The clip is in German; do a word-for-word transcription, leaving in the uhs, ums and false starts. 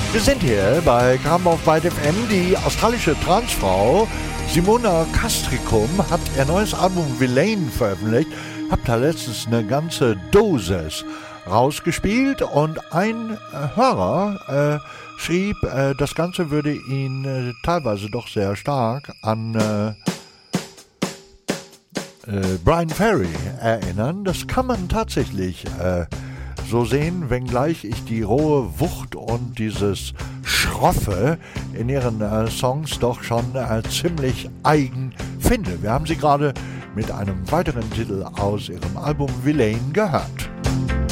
Wir sind hier bei Kram auf Byte F M. Die australische Transfrau Simona Castricum hat ihr neues Album Villain veröffentlicht. Hab da letztens eine ganze Dosis rausgespielt und ein äh, Hörer äh, schrieb, äh, das Ganze würde ihn äh, teilweise doch sehr stark an äh, äh, Bryan Ferry erinnern. Das kann man tatsächlich äh, so sehen, wenngleich ich die rohe Wucht und dieses Schroffe in ihren äh, Songs doch schon äh, ziemlich eigen finde. Wir haben sie gerade mit einem weiteren Titel aus ihrem Album Villain gehört.